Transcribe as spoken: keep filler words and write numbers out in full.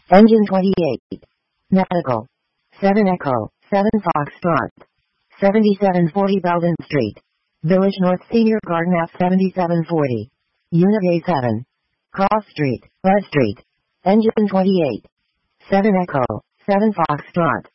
Engine twenty-eight. Medical. seven Echo, seven Foxtrot. seventy-seven forty Belden Street. Village North Senior Garden F seventy-seven forty. Unit A seven. Cross Street, West Street. Engine twenty-eight. seven Echo, seven Foxtrot.